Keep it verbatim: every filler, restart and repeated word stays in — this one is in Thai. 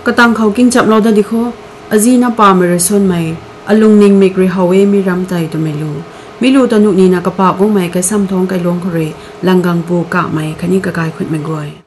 กตังเขากิ้งจับเราได้ดิโคอาจีน่าปาเมริซอนไม่อลุงนิงเมกริฮาวเวมีรำใจตัวไม่รู้ไม่รู้ตอนนุนีนักกระปากงไม่แกซ้ำท้องแกลงเขาเรลังกังปูกะไม่คันนี้กระกายขุดไม่กวย